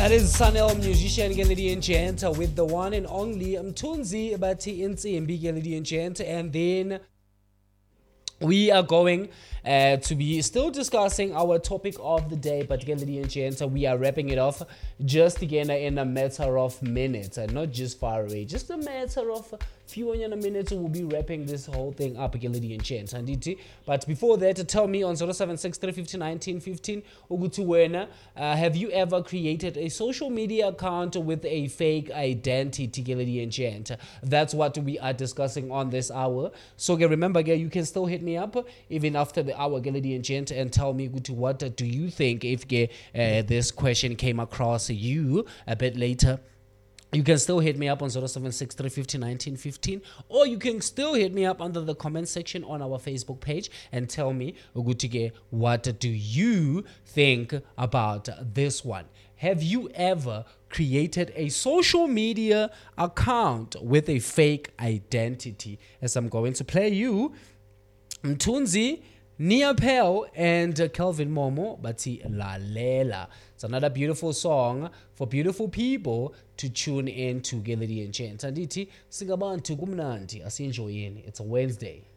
That is Sanel musician Gelidi and Chant with the one and only Mtunzi Bati Insi and Gelidi and Chant, and then we are going to be still discussing our topic of the day, but Gelidi and Chant, we are wrapping it off just again in a matter of minutes, not just far away, just a matter of few minutes. We'll be wrapping this whole thing up, Gelidi and Chant. But before that, tell me on 076 Ugutu, have you ever created a social media account with a fake identity, Gelidi and Chant? That's what we are discussing on this hour. So remember, you can still hit me up even after the hour, Gelidi and Chant, and tell me what do you think if this question came across you a bit later. You can still hit me up on 076 or you can still hit me up under the comment section on our Facebook page and tell me what do you think about this one. Have you ever created a social media account with a fake identity? As I'm going to play you Mtunzi, Nia Pell, and Kelvin Momo, Bati Lalela. It's another beautiful song for beautiful people to tune in to Gelidi and Chant. Anditi, singabantu kumnandi, asinjoyeni. It's a Wednesday.